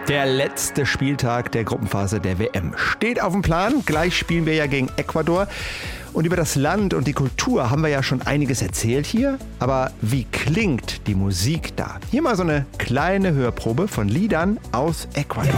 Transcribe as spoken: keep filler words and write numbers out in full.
Der letzte Spieltag der Gruppenphase der W M steht auf dem Plan. Gleich spielen wir ja gegen Ecuador. Und über das Land und die Kultur haben wir ja schon einiges erzählt hier. Aber wie klingt die Musik da? Hier mal so eine kleine Hörprobe von Liedern aus Ecuador.